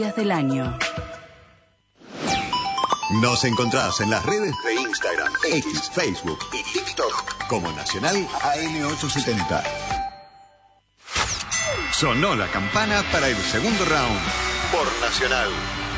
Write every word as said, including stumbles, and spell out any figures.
del año. Nos encontrás en las redes de Instagram, X, Facebook y TikTok como Nacional A M ochocientos setenta. Sonó la campana para el segundo round por Nacional.